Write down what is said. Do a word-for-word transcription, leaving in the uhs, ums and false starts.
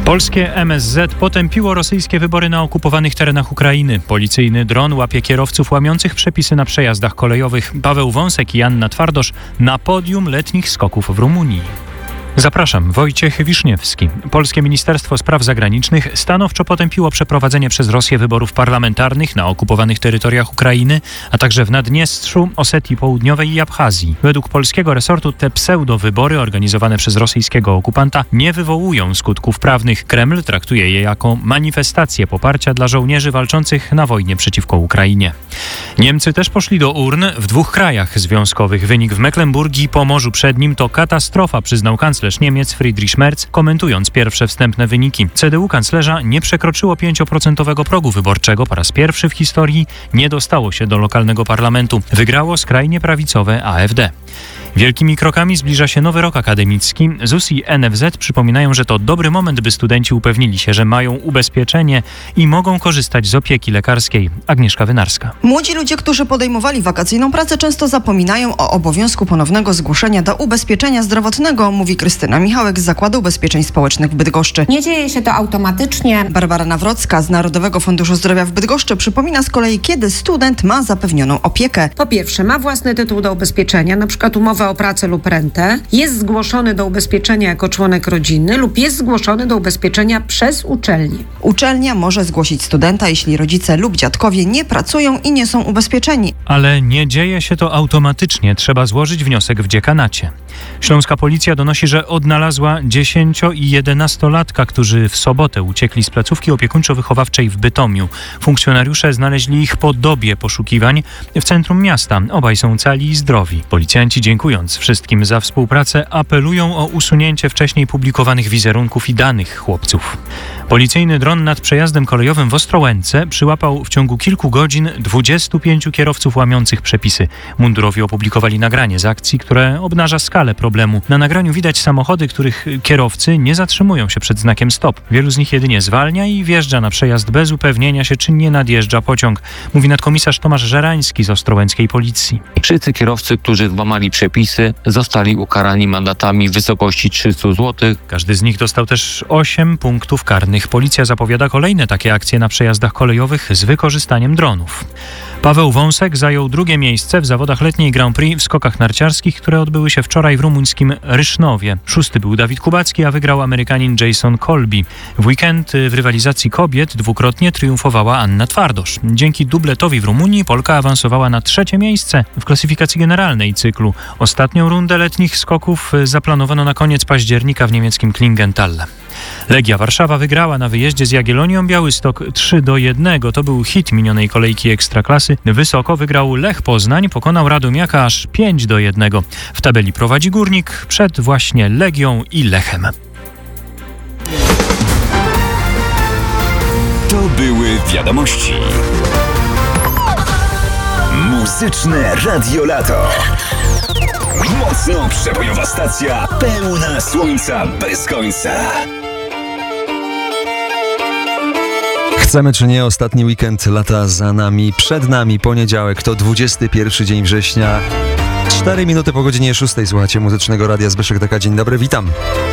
Polskie M S Z potępiło rosyjskie wybory na okupowanych terenach Ukrainy. Policyjny dron łapie kierowców łamiących przepisy na przejazdach kolejowych. Paweł Wąsek i Anna Twardosz na podium letnich skoków w Rumunii. Zapraszam, Wojciech Wiszniewski. Polskie Ministerstwo Spraw Zagranicznych stanowczo potępiło przeprowadzenie przez Rosję wyborów parlamentarnych na okupowanych terytoriach Ukrainy, a także w Naddniestrzu, Osetii Południowej i Abchazji. Według polskiego resortu te pseudowybory organizowane przez rosyjskiego okupanta nie wywołują skutków prawnych. Kreml traktuje je jako manifestację poparcia dla żołnierzy walczących na wojnie przeciwko Ukrainie. Niemcy też poszli do urn w dwóch krajach związkowych. Wynik w Mecklenburgii i Pomorzu Przednim to katastrofa, przyznał kanclerz Niemiec Friedrich Merz, komentując pierwsze wstępne wyniki. C D U kanclerza nie przekroczyło pięcioprocentowego progu wyborczego. Po raz pierwszy w historii nie dostało się do lokalnego parlamentu. Wygrało skrajnie prawicowe A F D. Wielkimi krokami zbliża się nowy rok akademicki. Z U S I i N F Z przypominają, że to dobry moment, by studenci upewnili się, że mają ubezpieczenie i mogą korzystać z opieki lekarskiej. Agnieszka Wynarska. Młodzi ludzie, którzy podejmowali wakacyjną pracę, często zapominają o obowiązku ponownego zgłoszenia do ubezpieczenia zdrowotnego, mówi Krystyna Michałek z Zakładu Ubezpieczeń Społecznych w Bydgoszczy. Nie dzieje się to automatycznie. Barbara Nawrocka z Narodowego Funduszu Zdrowia w Bydgoszczy przypomina z kolei, kiedy student ma zapewnioną opiekę. Po pierwsze, ma własny tytuł do ubezpieczenia, na przykład umowę o pracę lub rentę, jest zgłoszony do ubezpieczenia jako członek rodziny lub jest zgłoszony do ubezpieczenia przez uczelnię. Uczelnia może zgłosić studenta, jeśli rodzice lub dziadkowie nie pracują i nie są ubezpieczeni. Ale nie dzieje się to automatycznie. Trzeba złożyć wniosek w dziekanacie. Śląska policja donosi, że odnalazła dziesięcio- i jedenastolatka, którzy w sobotę uciekli z placówki opiekuńczo-wychowawczej w Bytomiu. Funkcjonariusze znaleźli ich po dobie poszukiwań w centrum miasta. Obaj są cali i zdrowi. Policjanci, dziękując wszystkim za współpracę, apelują o usunięcie wcześniej publikowanych wizerunków i danych chłopców. Policyjny dron nad przejazdem kolejowym w Ostrołęce przyłapał w ciągu kilku godzin dwudziestu pięciu kierowców łamiących przepisy. Mundurowi opublikowali nagranie z akcji, które obnaża skalę problemu. Na nagraniu widać samochody, których kierowcy nie zatrzymują się przed znakiem stop. Wielu z nich jedynie zwalnia i wjeżdża na przejazd bez upewnienia się, czy nie nadjeżdża pociąg, mówi nadkomisarz Tomasz Żerański z ostrołęckiej policji. Wszyscy kierowcy, którzy złamali przepisy, zostali ukarani mandatami w wysokości trzysta złotych. Każdy z nich dostał też osiem punktów karnych. Policja zapowiada kolejne takie akcje na przejazdach kolejowych z wykorzystaniem dronów. Paweł Wąsek zajął drugie miejsce w zawodach letniej Grand Prix w skokach narciarskich, które odbyły się wczoraj w rumuńskim Rysznowie. Szósty był Dawid Kubacki, a wygrał Amerykanin Jason Colby. W weekend w rywalizacji kobiet dwukrotnie triumfowała Anna Twardosz. Dzięki dubletowi w Rumunii Polka awansowała na trzecie miejsce w klasyfikacji generalnej cyklu. Ostatnią rundę letnich skoków zaplanowano na koniec października w niemieckim Klingenthal. Legia Warszawa wygrała na wyjeździe z Jagiellonią Białystok trzy do jednego. To był hit minionej kolejki Ekstraklasy. Wysoko wygrał Lech Poznań, pokonał Radomiaka aż pięć do jednego. W tabeli prowadzi Górnik przed właśnie Legią i Lechem. To były wiadomości. Muzyczne Radio Lato. Mocno przebojowa stacja, pełna słońca bez końca. Chcemy czy nie, ostatni weekend lata za nami. Przed nami poniedziałek, to dwudziesty pierwszy dzień września. Cztery minuty po godzinie szóstej słuchacie Muzycznego Radia. Zbyszek Taka, dzień dobry, witam.